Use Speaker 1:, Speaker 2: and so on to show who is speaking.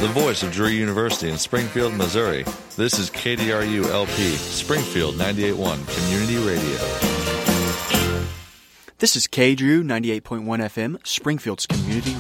Speaker 1: the voice of Drury University in Springfield, Missouri. This is KDRU-LP, Springfield 98.1 Community Radio.
Speaker 2: This is KDRU 98.1 FM, Springfield's Community